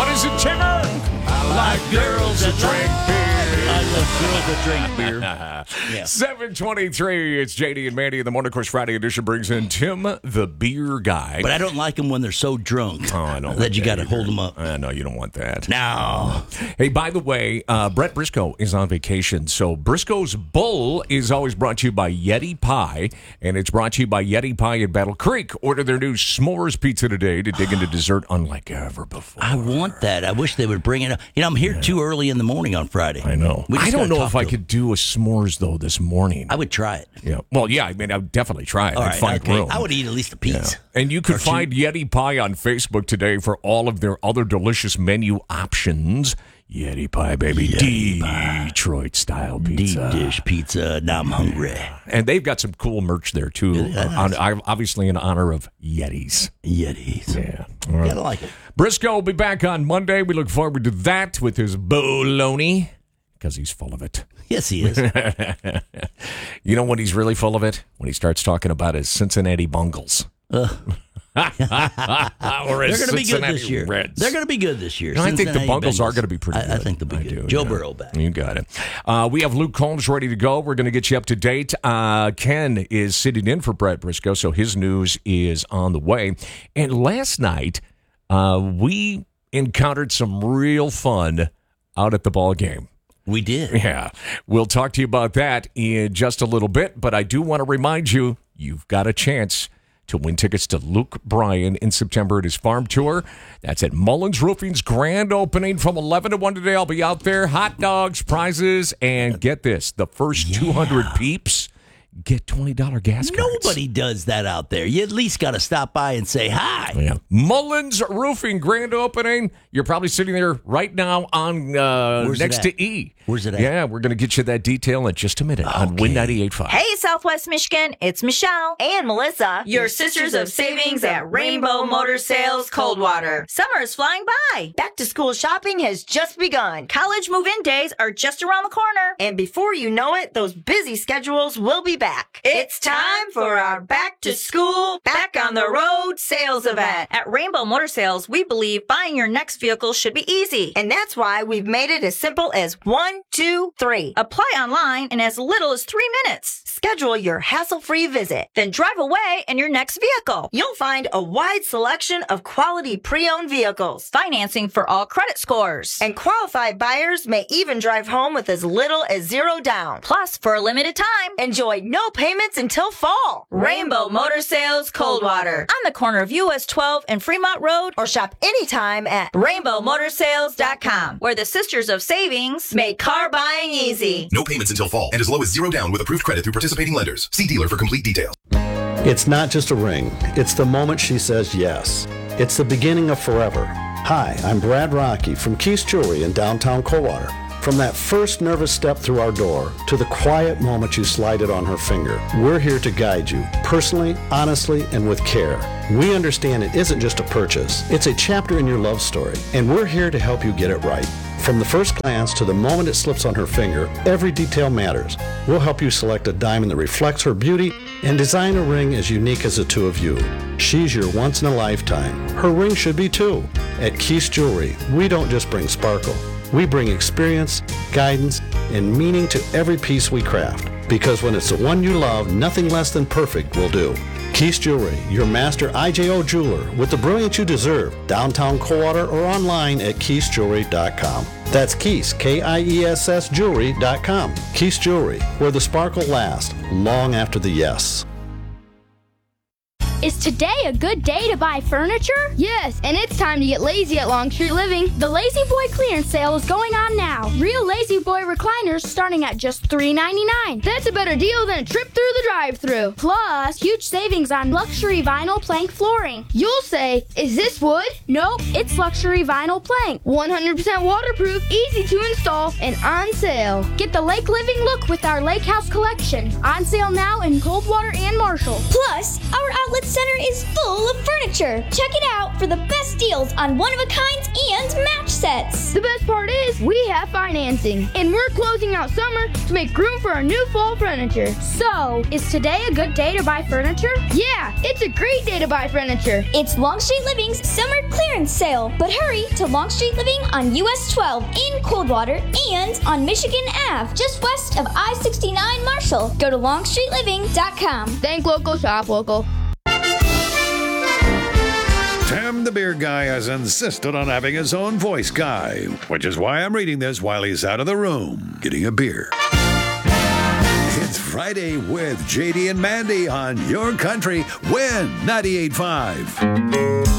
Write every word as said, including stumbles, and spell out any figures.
What is it, Timmer? I like girls that drink beer. I love girls that drink beer. Yeah. seven twenty-three, it's J D and Mandy in the Morning. Of course, Friday edition brings in Tim, the beer guy. But I don't like them when they're so drunk oh, I don't that you got to either. hold them up. I know you don't want that. No. Hey, by the way, uh, Brett Briscoe is on vacation, so Briscoe's Bull is always brought to you by Yeti Pie, and it's brought to you by Yeti Pie in Battle Creek. Order their new s'mores pizza today to dig into dessert unlike ever before. I want that. I wish they would bring it up. You know, I'm here yeah. too early in the morning on Friday. I know. I don't know if I could do a s'mores, though, this morning. I would try it. Yeah. Well, yeah, I mean, I would definitely try it. All I'd right, find okay. room. I would eat at least a piece. Yeah. And you could find you? Yeti Pie on Facebook today for all of their other delicious menu options. Yeti Pie, baby. Yeti Detroit-style pizza. Deep dish pizza. Now I'm hungry. And they've got some cool merch there, too. Yeah, nice. on, obviously in honor of Yetis. Yetis. Yeah. All right. Gotta like it. Briscoe will be back on Monday. We look forward to that with his bologna, because he's full of it. Yes, he is. You know when he's really full of it? When he starts talking about his Cincinnati Bungles. Uh. They're going to be good this year. Reds. They're going to be good this year. No, I think the Bungles Bengals. are going to be pretty good. I, I think they'll be I good. do, Joe yeah. Burrow back. You got it. Uh, we have Luke Combs ready to go. We're going to get you up to date. Uh, Ken is sitting in for Brett Briscoe, so his news is on the way. And last night, uh, we encountered some real fun out at the ball game. We did. Yeah. We'll talk to you about that in just a little bit, but I do want to remind you, you've got a chance to win tickets to Luke Bryan in September at his farm tour. That's at Mullins Roofing's grand opening from eleven to one today. I'll be out there. Hot dogs, prizes, and get this, the first yeah. two hundred peeps get twenty dollars gas cards. Nobody does that out there. You at least got to stop by and say hi. Yeah. Mullins Roofing grand opening. You're probably sitting there right now on uh, next to E. Where's it at? Yeah, we're going to get you that detail in just a minute okay. on Win ninety-eight point five. Hey, Southwest Michigan. It's Michelle and Melissa, your sisters of savings at Rainbow Motor Sales Coldwater. Summer is flying by. Back to school shopping has just begun. College move-in days are just around the corner. And before you know it, those busy schedules will be back. It's time for our back to school, back on the road sales event. At Rainbow Motor Sales, we believe buying your next vehicle should be easy. And that's why we've made it as simple as one, two, three. Apply online in as little as three minutes. Schedule your hassle-free visit. Then drive away in your next vehicle. You'll find a wide selection of quality pre-owned vehicles. Financing for all credit scores. And qualified buyers may even drive home with as little as zero down. Plus, for a limited time, enjoy no payments until fall. Rainbow Motor Sales Coldwater. On the corner of U S twelve and Fremont Road. Or shop anytime at rainbow motor sales dot com. Where the Sisters of Savings make car buying easy. No payments until fall and as low as zero down with approved credit through participating lenders. See dealer for complete details. It's not just a ring. It's the moment she says yes. It's the beginning of forever. Hi, I'm Brad Rocky from Keith's Jewelry in downtown Coldwater. From that first nervous step through our door to the quiet moment you slide it on her finger, we're here to guide you personally, honestly, and with care. We understand it isn't just a purchase. It's a chapter in your love story, and we're here to help you get it right. From the first glance to the moment it slips on her finger, every detail matters. We'll help you select a diamond that reflects her beauty and design a ring as unique as the two of you. She's your once-in-a-lifetime. Her ring should be too. At Keith's Jewelry, we don't just bring sparkle. We bring experience, guidance, and meaning to every piece we craft. Because when it's the one you love, nothing less than perfect will do. Keith's Jewelry, your master I J O jeweler with the brilliance you deserve. Downtown Coldwater or online at keiths jewelry dot com. That's Keiths, K I E S S jewelry dot com. Keith's Jewelry, where the sparkle lasts long after the yes. Is today a good day to buy furniture? Yes, and it's time to get lazy at Long Street Living. The Lazy Boy clearance sale is going on now. Real Lazy Boy recliners starting at just three ninety-nine. That's a better deal than a trip through the drive-thru. Plus, huge savings on luxury vinyl plank flooring. You'll say, is this wood? Nope, it's luxury vinyl plank. one hundred percent waterproof, easy to install, and on sale. Get the lake living look with our Lake House collection. On sale now in Coldwater and Marshall. Plus, our outlets Center is full of furniture. Check it out for the best deals on one-of-a-kinds and match sets. The best part is we have financing, and we're closing out summer to make room for our new fall furniture. So, is today a good day to buy furniture? Yeah, it's a great day to buy furniture. It's Longstreet Living's summer clearance sale. But hurry to Longstreet Living on U S twelve in Coldwater and on Michigan Avenue, just west of I sixty-nine Marshall. Go to longstreet living dot com. Think local, shop local. Tim the Beer Guy has insisted on having his own voice guy, which is why I'm reading this while he's out of the room getting a beer. It's Friday with J D and Mandy on Your Country, Win ninety-eight point five.